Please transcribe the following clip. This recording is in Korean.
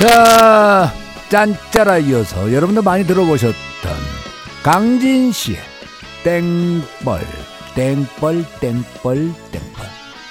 자, 짠짜라 이어서 여러분도 많이 들어보셨던 강진씨의 땡벌 땡벌 땡벌 땡벌.